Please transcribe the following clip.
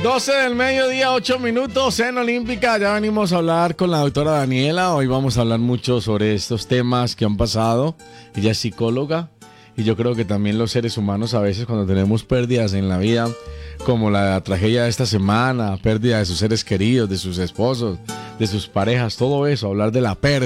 12 del mediodía, 8 minutos en Olímpica. Ya venimos a hablar con la doctora Daniela. Hoy vamos a hablar mucho sobre estos temas que han pasado. Ella es psicóloga y yo creo que también los seres humanos a veces cuando tenemos pérdidas en la vida, como la tragedia de esta semana, pérdida de sus seres queridos, de sus esposos, de sus parejas, todo eso, hablar de la pérdida.